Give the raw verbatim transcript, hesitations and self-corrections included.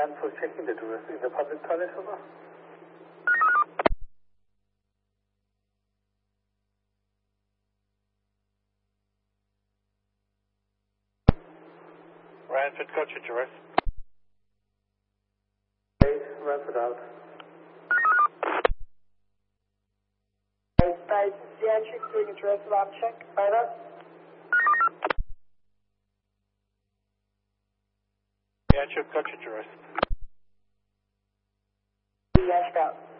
land for checking the tourists in the public toilet, over. Ranford, got your tourist. eight, Ranford out. Space, the entry doing a tourist alarm check, over. Yeah, Chip, got your tourist. Yes, out.